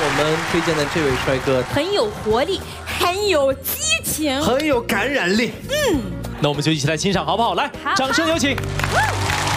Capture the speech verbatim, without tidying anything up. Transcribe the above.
我们推荐的这位帅哥很有活力，很有激情， 很有感染力。 嗯， 那我们就一起来欣赏好不好？来，掌声有请。